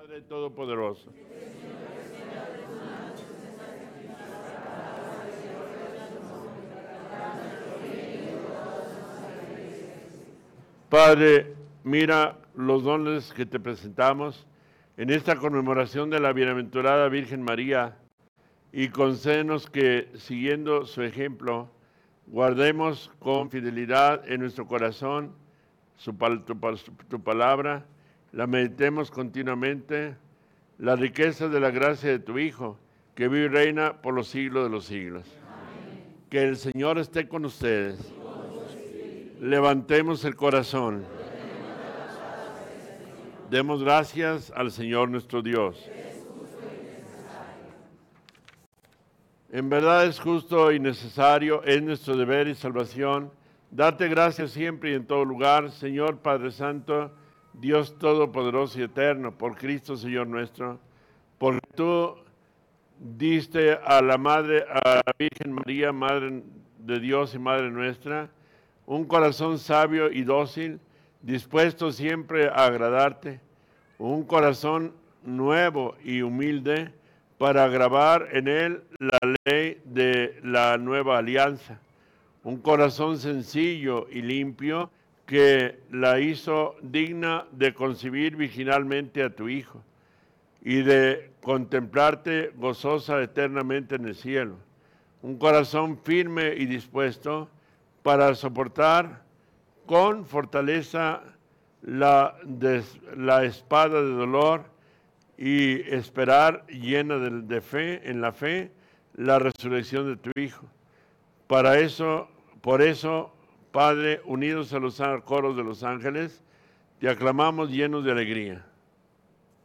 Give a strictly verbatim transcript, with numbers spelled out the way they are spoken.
Padre Todopoderoso. Padre, mira los dones que te presentamos en esta conmemoración de la bienaventurada Virgen María y concédenos que, siguiendo su ejemplo, guardemos con fidelidad en nuestro corazón su, tu, tu palabra, la meditemos continuamente, la riqueza de la gracia de tu Hijo, que vive y reina por los siglos de los siglos. Amén. Que el Señor esté con ustedes. Levantemos el corazón. Demos gracias al Señor nuestro Dios. En verdad es justo y necesario, es nuestro deber y salvación, darte gracias siempre y en todo lugar, Señor Padre Santo, Dios Todopoderoso y Eterno, por Cristo Señor nuestro, porque tú diste a la Madre, a la Virgen María, Madre de Dios y Madre nuestra, un corazón sabio y dócil, dispuesto siempre a agradarte, un corazón nuevo y humilde para grabar en él la ley de la nueva alianza, un corazón sencillo y limpio que la hizo digna de concebir virginalmente a tu Hijo y de contemplarte gozosa eternamente en el cielo, un corazón firme y dispuesto para soportar con fortaleza la, des, la espada de dolor y esperar llena de, de fe, en la fe, la resurrección de tu Hijo. Para eso, por eso, Padre, unidos a los coros de los ángeles, te aclamamos llenos de alegría.